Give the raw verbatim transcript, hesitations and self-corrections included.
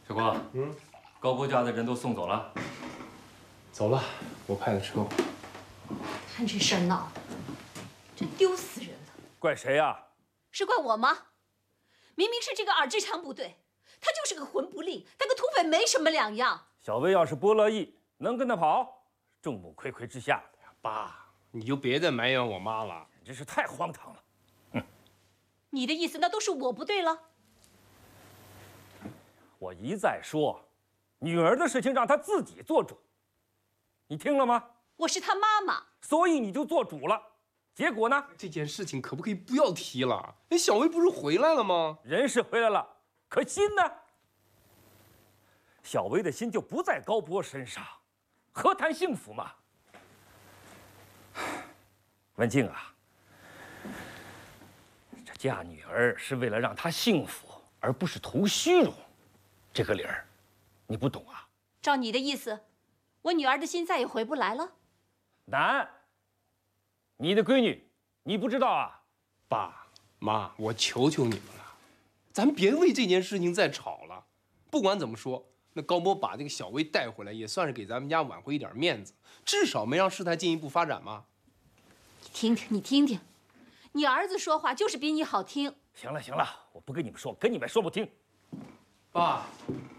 小光，嗯，高波家的人都送走了， 走了，我派的车。 看这事儿闹的，真丢死人了。 怪谁呀？ 是怪我吗？明明是这个尔志强不对，他就是个混不吝，他跟土匪没什么两样。 小薇要是不乐意，能跟他跑？众目睽睽之下的。 爸，你就别再埋怨我妈了， 真是太荒唐了。哼， 你的意思那都是我不对了？ 我一再说，女儿的事情让她自己做主，你听了吗？ 我是她妈妈， 所以你就做主了。结果呢？ 这件事情可不可以不要提了？那小薇不是回来了吗？ 人是回来了，可心呢？小薇的心就不在高波身上，何谈幸福嘛？文静啊，这嫁女儿是为了让她幸福，而不是图虚荣，这个理儿，你不懂啊？ 照你的意思，我女儿的心再也回不来了？ 难。你的闺女，你不知道啊？ 爸妈，我求求你们了，咱别为这件事情再吵了。不管怎么说，那高波把这个小薇带回来，也算是给咱们家挽回一点面子，至少没让事态进一步发展嘛。 你听听，你听听，你儿子说话就是比你好听。 行了行了，我不跟你们说，跟你们说不听。 爸，